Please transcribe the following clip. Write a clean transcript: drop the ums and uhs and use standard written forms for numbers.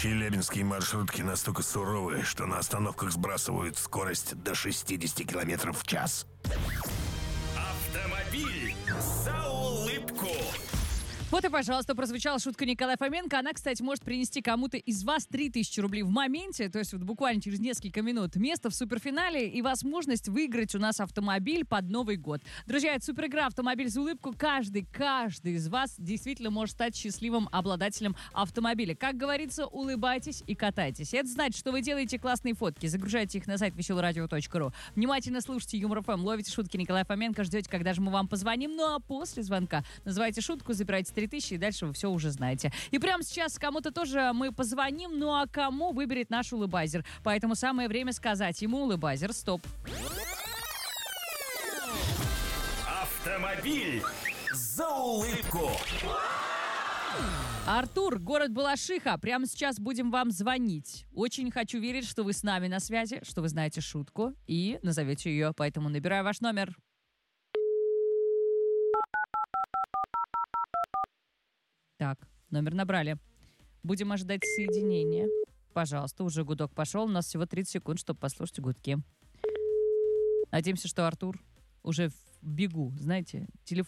Челябинские маршрутки настолько суровые, что на остановках сбрасывают скорость до 60 километров в час. Автомобиль за улыбку. Вот и, пожалуйста, прозвучала шутка Николая Фоменко. Она, кстати, может принести кому-то из вас 3000 рублей в моменте, то есть вот буквально через несколько минут, место в суперфинале и возможность выиграть у нас автомобиль под Новый год. Друзья, это суперигра «Автомобиль за улыбку». Каждый из вас действительно может стать счастливым обладателем автомобиля. Как говорится, улыбайтесь и катайтесь. Это значит, что вы делаете классные фотки, загружаете их на сайт веселорадио.ру. Внимательно слушайте Юмор ФМ, ловите шутки Николая Фоменко, ждете, когда же мы вам позвоним. Ну а после звонка называйте шутку, забирайте 3000, и дальше вы все уже знаете. И прямо сейчас кому-то тоже мы позвоним, ну а кому выберет наш улыбайзер. Поэтому самое время сказать ему: улыбайзер, стоп. Автомобиль за улыбку. Артур, город Балашиха. Прямо сейчас будем вам звонить. Очень хочу верить, что вы с нами на связи, что вы знаете шутку и назовете ее. Поэтому набираю ваш номер. Так, номер набрали. Будем ожидать соединения. Пожалуйста, уже гудок пошел. У нас всего 30 секунд, чтобы послушать гудки. Надеемся, что Артур уже в бегу. Знаете, телефон